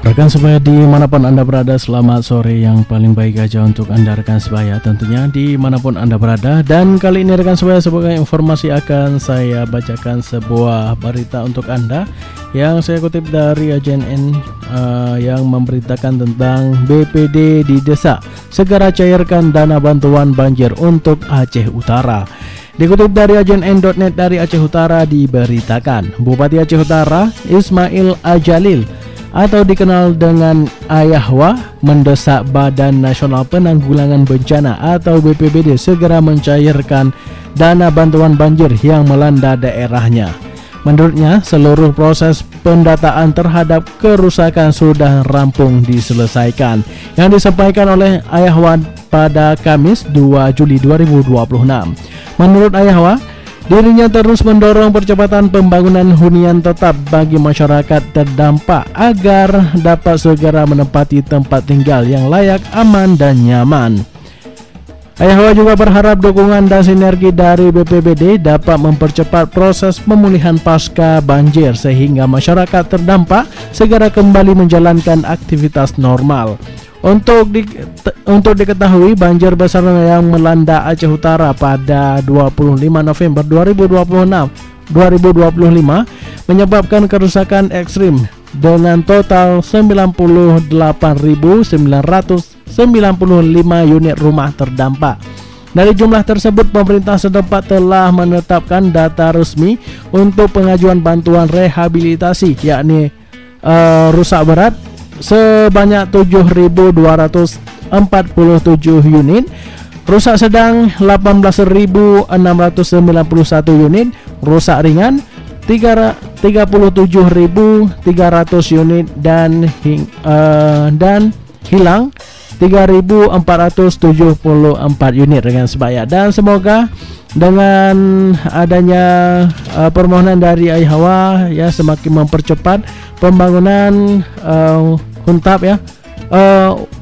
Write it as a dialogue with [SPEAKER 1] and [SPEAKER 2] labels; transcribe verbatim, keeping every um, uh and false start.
[SPEAKER 1] Rekan sebaya dimanapun Anda berada, selamat sore yang paling baik aja untuk Anda rekan sebaya, tentunya dimanapun Anda berada. Dan kali ini rekan sebaya, sebagai informasi akan saya bacakan sebuah berita untuk Anda yang saya kutip dari A J N N uh, yang memberitakan tentang B P D di desa segera cairkan dana bantuan banjir untuk Aceh Utara. Dikutip dari A J N N dot net dari Aceh Utara diberitakan, Bupati Aceh Utara Ismail Ajalil atau dikenal dengan Ayahwa mendesak Badan Nasional Penanggulangan Bencana atau B P B D segera mencairkan dana bantuan banjir yang melanda daerahnya. Menurutnya, seluruh proses pendataan terhadap kerusakan sudah rampung diselesaikan, yang disampaikan oleh Ayahwa pada Kamis dua Juli dua ribu dua puluh enam. Menurut Ayahwa, dirinya terus mendorong percepatan pembangunan hunian tetap bagi masyarakat terdampak agar dapat segera menempati tempat tinggal yang layak, aman, dan nyaman. Ayahwa juga berharap dukungan dan sinergi dari B P B D dapat mempercepat proses pemulihan pasca banjir sehingga masyarakat terdampak segera kembali menjalankan aktivitas normal. Untuk di, te, untuk diketahui, banjir besar yang melanda Aceh Utara pada dua puluh lima November dua ribu dua puluh lima menyebabkan kerusakan ekstrim dengan total sembilan puluh delapan ribu sembilan ratus sembilan puluh lima unit rumah terdampak. Dari jumlah tersebut, pemerintah setempat telah menetapkan data resmi untuk pengajuan bantuan rehabilitasi, yakni uh, rusak berat sebanyak tujuh ribu dua ratus empat puluh tujuh unit, rusak sedang delapan belas ribu enam ratus sembilan puluh satu unit, rusak ringan tiga puluh tujuh ribu tiga ratus unit, dan hing, uh, dan hilang tiga ribu empat ratus tujuh puluh empat unit dengan sebaya. Dan semoga dengan adanya uh, permohonan dari Ayahwa ya semakin mempercepat pembangunan uh, huntap ya uh,